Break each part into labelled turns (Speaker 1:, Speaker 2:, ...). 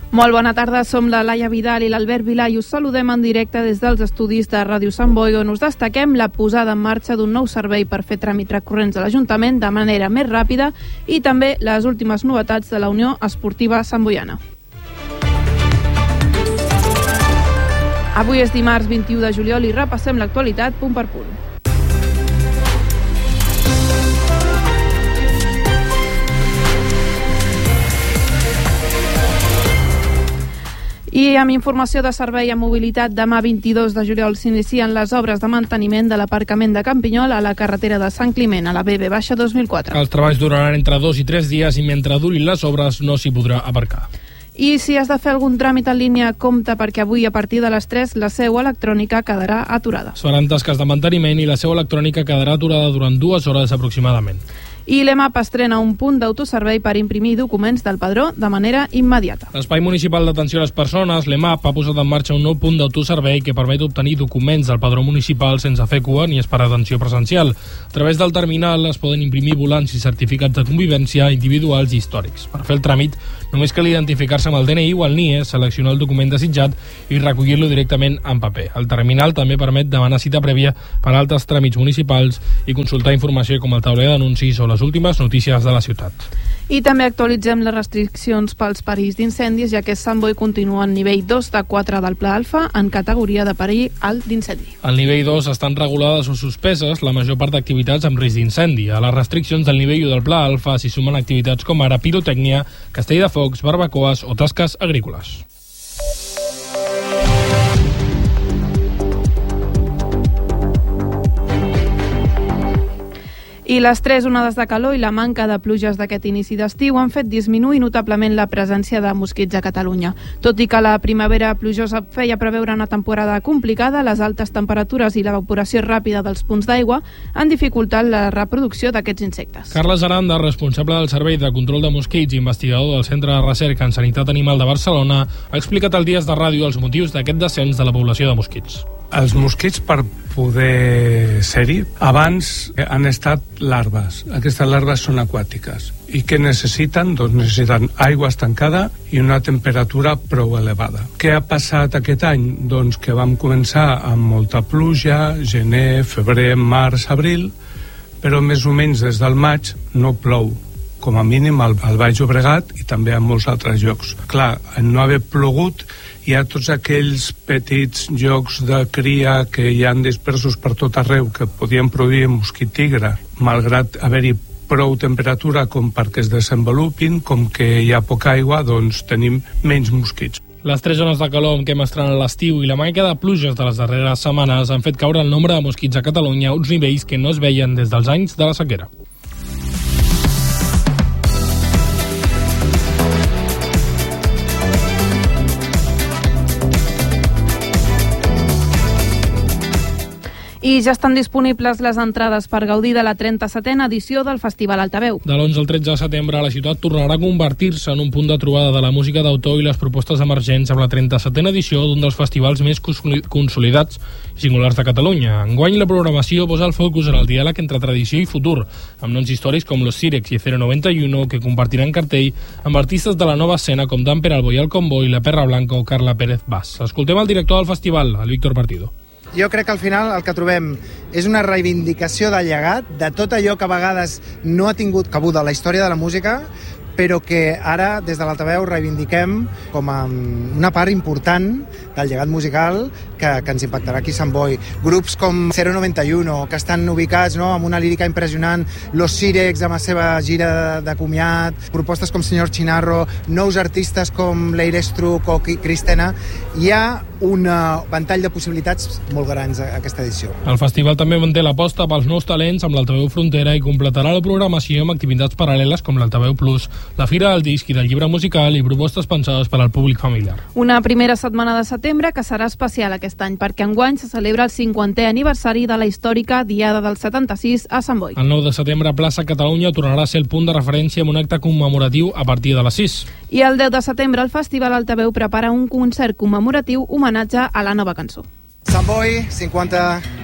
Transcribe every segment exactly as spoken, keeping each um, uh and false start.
Speaker 1: Molt bona tarda, som la Laia Vidal i l'Albert Vilà i us saludem en directe des dels estudis de Ràdio Sant Boi, on us destaquem la posada en marxa d'un nou servei per fer tràmits recurrents a l'Ajuntament de manera més ràpida i també les últimes novetats de la Unió Esportiva Santboiana. Avui és dimarts vint-i-u de juliol i repassem l'actualitat punt per punt. I amb informació de servei a mobilitat, demà vint-i-dos de juliol s'inicien les obres de manteniment de l'aparcament de Campinyol a la carretera de Sant Climent, a la B B dos mil quatre.
Speaker 2: Els treballs duraran entre dos i tres dies i mentre durin les obres no s'hi podrà aparcar.
Speaker 1: I si has de fer algun tràmit en línia, compta perquè avui a partir de les tres la seu electrònica quedarà aturada.
Speaker 2: Es faran tasques de manteniment i la seu electrònica quedarà aturada durant dues hores aproximadament.
Speaker 1: I l'E M A P estrena un punt d'autoservei per imprimir documents del padró de manera immediata.
Speaker 2: L'Espai Municipal d'Atenció a les Persones, l'E M A P, ha posat en marxa un nou punt d'autoservei que permet obtenir documents del padró municipal sense fer cua ni esperar atenció presencial. A través del terminal es poden imprimir volants i certificats de convivència individuals i històrics. Per fer el tràmit, només cal identificar-se amb el D N I o el N I E, seleccionar el document desitjat i recollir-lo directament en paper. El terminal també permet demanar cita prèvia per a altres tràmits municipals i consultar informació com el tauler d'anuncis o les últimes notícies de la ciutat.
Speaker 1: I també actualitzem les restriccions pels perills d'incendis, ja que Sant Boi continua en nivell dos de quatre del Pla Alfa en categoria de perill alt d'incendi.
Speaker 2: Al nivell dos estan regulades o suspeses la major part d'activitats amb risc d'incendi. A les restriccions del nivell u del Pla Alfa s'hi sumen activitats com ara pirotècnia, castell de focs, barbacoes o tasques agrícoles.
Speaker 1: I les tres onades de calor i la manca de pluges d'aquest inici d'estiu han fet disminuir notablement la presència de mosquits a Catalunya. Tot i que la primavera plujosa feia preveure una temporada complicada, les altes temperatures i l'evaporació ràpida dels punts d'aigua han dificultat la reproducció d'aquests insectes.
Speaker 2: Carles Aranda, responsable del Servei de Control de Mosquits i investigador del Centre de Recerca en Sanitat Animal de Barcelona, ha explicat al Dies de Ràdio els motius d'aquest descens de la població de mosquits.
Speaker 3: Els mosquits, per poder ser-hi, abans han estat larves. Aquestes larves són aquàtiques. I què necessiten? Doncs necessiten aigua estancada i una temperatura prou elevada. Què ha passat aquest any? Doncs que vam començar amb molta pluja, gener, febrer, març, abril, però més o menys des del maig no plou, com a mínim al, al Baix Llobregat i també a molts altres llocs. Clar, en no haver plogut, hi ha tots aquells petits llocs de cria que hi han dispersos per tot arreu que podien produir mosquit tigre, malgrat haver-hi prou temperatura com perquè es desenvolupin, com que hi ha poca aigua, doncs tenim menys mosquits.
Speaker 2: Les tres zones de calor amb què hem estrenat l'estiu i la manca de pluges de les darreres setmanes han fet caure el nombre de mosquits a Catalunya a uns nivells que no es veien des dels anys de la sequera.
Speaker 1: I ja estan disponibles les entrades per gaudir de la trenta-setena edició del Festival Altaveu.
Speaker 2: De l'onze al tretze de setembre, la ciutat tornarà a convertir-se en un punt de trobada de la música d'autor i les propostes emergents amb la trenta-setena edició d'un dels festivals més consolidats i singulars de Catalunya. Enguany, la programació posa el focus en el diàleg entre tradició i futur, amb noms històrics com Los Sirex i Cero noventa y uno, que compartiran cartell amb artistes de la nova escena com Dan Peralbo i el Convoy, La Perra Blanca o Carla Pérez Bas. Escoltem el director del festival, el Víctor Partido.
Speaker 4: Jo crec que al final el que trobem és una reivindicació del llegat, de tot allò que a vegades no ha tingut cabuda a la història de la música, però que ara, des de l'Altaveu, reivindiquem com a una part important del llegat musical que, que ens impactarà aquí a Sant Boi. Grups com Cero noventa y uno, que estan ubicats, no?, amb una lírica impressionant, Los Sirex amb la seva gira de comiat, propostes com Senyor Chinarro, nous artistes com Leire Struck o Cristena. Hi ha un ventall de possibilitats molt grans a aquesta edició.
Speaker 2: El festival també manté l'aposta pels nous talents amb l'Altaveu Frontera i completarà la programació amb activitats paral·leles com l'Altaveu Plus, la Fira del Disc i del Llibre Musical i propostes pensades per al públic familiar.
Speaker 1: Una primera setmana de setembre que serà especial aquest any perquè enguany se celebra el cinquantè aniversari de la històrica Diada del setanta-sis a Sant Boi.
Speaker 2: El nou de setembre, Plaça Catalunya tornarà a ser el punt de referència amb un acte commemoratiu a partir de les sis.
Speaker 1: I el deu de setembre el Festival Altaveu prepara un concert commemoratiu homenatge a la nova cançó.
Speaker 4: Sant Boi, cinquanta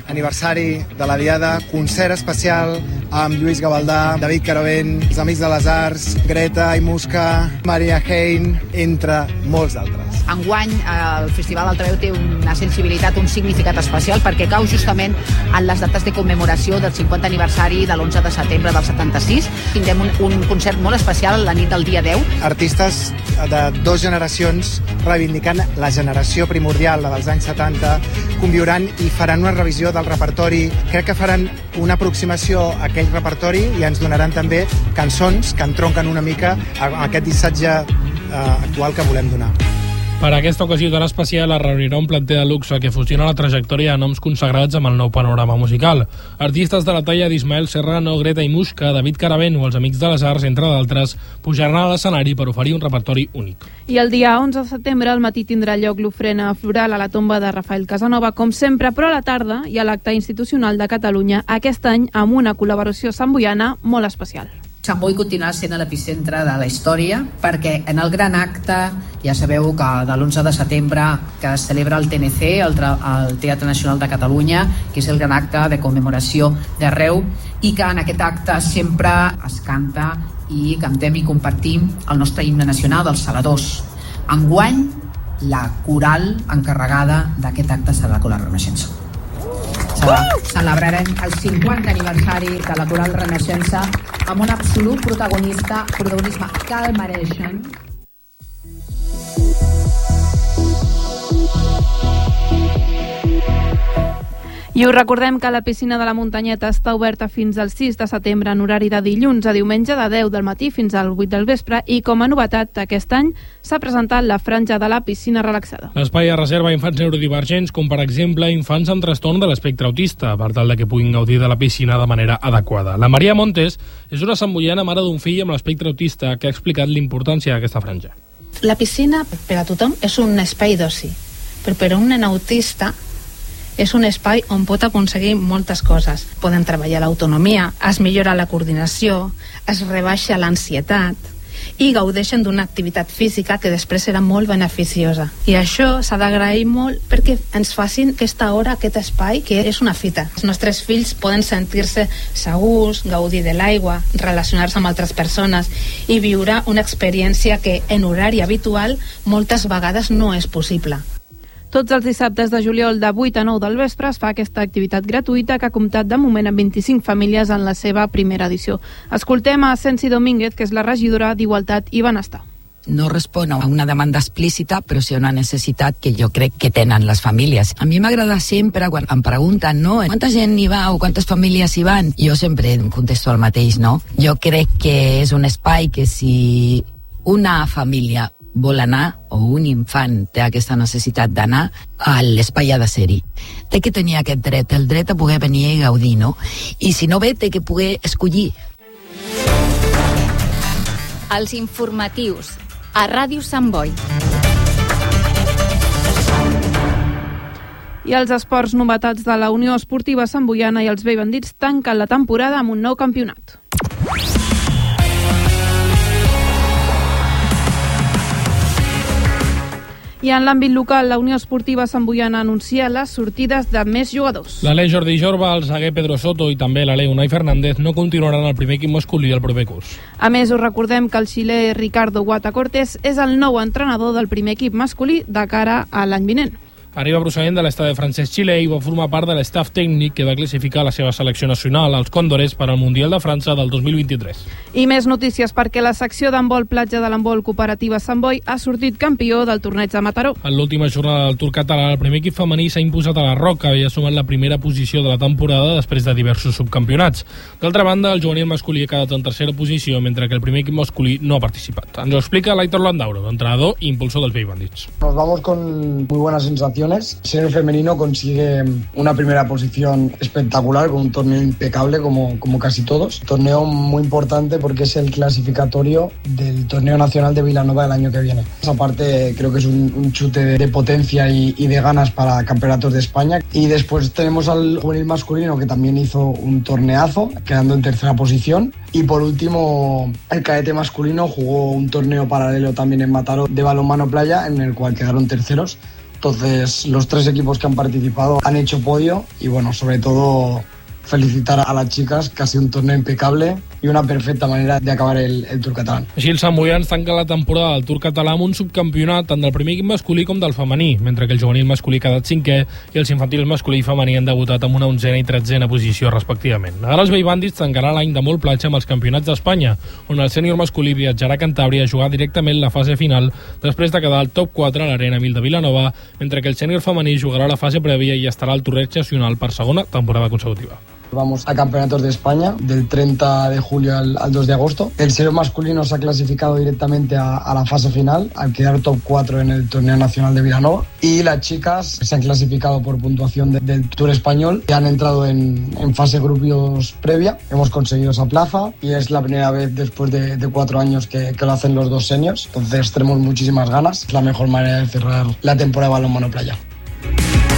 Speaker 4: aniversari de la Diada, concert especial amb Lluís Gavaldà, David Caravent, els Amics de les Arts, Greta i Musca, Maria Hein, entre molts d'altres.
Speaker 5: Enguany el Festival Altaveu té una sensibilitat, un significat especial perquè cau justament en les dates de commemoració del cinquanta aniversari de l'onze de setembre del setanta-sis. Tindrem un, un concert molt especial la nit del dia deu.
Speaker 4: Artistes de dues generacions reivindicant la generació primordial, la dels anys setanta, conviuran i faran una revisió del repertori. Crec que faran una aproximació a aquell repertori i ens donaran també cançons que entronquen una mica a aquest missatge eh, actual que volem donar.
Speaker 2: Per a aquesta ocasió tan especial es reunirà un planter de luxe que fusiona la trajectòria de noms consagrats amb el nou panorama musical. Artistes de la talla d'Ismael Serrano, Greta i Musca, David Caravent o els Amics de les Arts, entre d'altres, pujaran a l'escenari per oferir un repertori únic.
Speaker 1: I el dia onze de setembre al matí tindrà lloc l'ofrena floral a la tomba de Rafael Casanova, com sempre, però a la tarda hi ha l'acte institucional de Catalunya, aquest any amb una col·laboració santboiana molt especial.
Speaker 5: Sant Boi continuarà sent l'epicentre de la història perquè en el gran acte, ja sabeu que de l'onze de setembre que es celebra el T N C, el, el Teatre Nacional de Catalunya, que és el gran acte de commemoració d'arreu, i que en aquest acte sempre es canta i cantem i compartim el nostre himne nacional dels Saladors. Enguany, la coral encarregada d'aquest acte serà la Coral Renaixença. Celebrarem el cinquanta aniversari de la Coral Renaixença amb un absolut protagonista, protagonisme que el mereixen.
Speaker 1: I us recordem que la piscina de la Muntanyeta està oberta fins al sis de setembre en horari de dilluns a diumenge de deu del matí fins al vuit del vespre i com a novetat aquest any s'ha presentat la franja de la piscina relaxada.
Speaker 2: L'espai es reserva a infants neurodivergents com per exemple infants amb trastorn de l'espectre autista per tal de que puguin gaudir de la piscina de manera adequada. La Maria Montes és una santboiana mare d'un fill amb l'espectre autista que ha explicat l'importància d'aquesta franja.
Speaker 6: La piscina per a tothom és un espai d'oci, però per a un nen autista és un espai on pot aconseguir moltes coses. Poden treballar l'autonomia, es millora la coordinació, es rebaixa l'ansietat i gaudeixen d'una activitat física que després serà molt beneficiosa. I això s'ha d'agrair molt perquè ens facin aquesta hora, aquest espai, que és una fita. Els nostres fills poden sentir-se segurs, gaudir de l'aigua, relacionar-se amb altres persones i viure una experiència que en horari habitual moltes vegades no és possible.
Speaker 1: Tots els dissabtes de juliol de vuit a nou del vespre es fa aquesta activitat gratuïta que ha comptat de moment amb vint-i-cinc famílies en la seva primera edició. Escoltem a Sensi Domínguez, que és la regidora d'Igualtat i Benestar.
Speaker 7: No respon a una demanda explícita, però sí a una necessitat que jo crec que tenen les famílies. A mi m'agrada sempre, quan em pregunten, no, quanta gent hi va o quantes famílies hi van, jo sempre em contesto el mateix, no? Jo crec que és un espai que si una família vol anar, o un infant té aquesta necessitat d'anar, a l'espai ha de ser-hi. Té que tenir aquest dret, el dret a poder venir i gaudir, no? I si no ve, té que poder escollir.
Speaker 8: Els informatius, a Ràdio Sant Boi.
Speaker 1: I els esports, novetats de la Unió Esportiva Santboiana i els Vell Bandits tanquen la temporada amb un nou campionat. I en l'àmbit local, la Unió Esportiva Santboiana anuncia les sortides de més jugadors.
Speaker 2: L'Alè Jordi Jorba, el zaguer Pedro Soto i també l'Alè Unai Fernández no continuaran al primer equip masculí el proper curs.
Speaker 1: A més, us recordem que el xilè Ricardo Guatacortes és el nou entrenador del primer equip masculí de cara a l'any vinent.
Speaker 2: Arriba procedent de l'estadi francès Xile i va formar part de l'estaf tècnic que va classificar la seva selecció nacional, els Còndores, per al Mundial de França del dos mil vint-i-tres.
Speaker 1: I més notícies perquè la secció d'handbol platja de l'handbol cooperativa Sant Boi ha sortit campió del torneig de Mataró.
Speaker 2: En l'última jornada del Tour català, el primer equip femení s'ha imposat a la Roca i ha sumat la primera posició de la temporada després de diversos subcampionats. D'altra banda, el juvenil masculí ha quedat en tercera posició, mentre que el primer equip masculí no ha participat. Ens ho explica l'Aitor Landauro, entrenador i impulsor dels Vell Bandits.
Speaker 9: Nos vamos con muy buenas sensaciones. Senior femenino consigue una primera posición espectacular con un torneo impecable como, como casi todos. Torneo muy importante porque es el clasificatorio del torneo nacional de Vilanova del año que viene. Aparte creo que es un, un chute de, de potencia y, y de ganas para campeonatos de España. Y después tenemos al juvenil masculino que también hizo un torneazo quedando en tercera posición. Y por último el cadete masculino jugó un torneo paralelo también en Mataró de balonmano playa en el cual quedaron terceros. Entonces, los tres equipos que han participado han hecho podio y, bueno, sobre todo felicitar a las chicas, que ha sido un torneo impecable i una perfecta manera d'acabar el, el Tour català.
Speaker 2: Així, els samboians tanca la temporada del Tour català amb un subcampionat tant del primer equip masculí com del femení, mentre que el juvenil masculí ha quedat cinquè i els infantils masculí i femení han debutat amb una onzena i tretzena posició respectivament. Ara els veibandis tancarà l'any de molt platja amb els campionats d'Espanya, on el sènior masculí viatjarà a Cantàbria a jugar directament la fase final després de quedar al top quatre a l'Arena Mil de Vilanova, mentre que el sènior femení jugarà la fase prèvia i estarà al torneig nacional per segona temporada consecutiva.
Speaker 9: Vamos a campeonatos de España del treinta de julio al, al dos de agosto. El senior masculino se ha clasificado directamente a, a la fase final al quedar top cuatro en el torneo nacional de Vilanova, y las chicas se han clasificado por puntuación de, del Tour español y han entrado en, en fase grupos previa. Hemos conseguido esa plaza y es la primera vez después de, de cuatro años que, que lo hacen los dos seniors, entonces tenemos muchísimas ganas. Es la mejor manera de cerrar la temporada de balonmano playa.